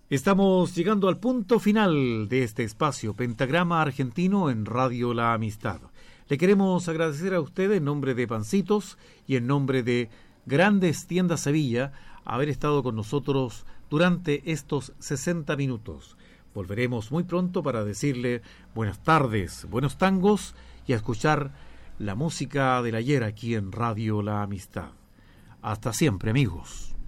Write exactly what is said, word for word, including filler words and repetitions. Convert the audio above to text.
Estamos llegando al punto final de este espacio Pentagrama Argentino en Radio La Amistad. Le queremos agradecer a usted en nombre de Pancitos y en nombre de Grandes Tiendas Sevilla haber estado con nosotros durante estos sesenta minutos. Volveremos muy pronto para decirle buenas tardes, buenos tangos y a escuchar la música del ayer aquí en Radio La Amistad. Hasta siempre, amigos.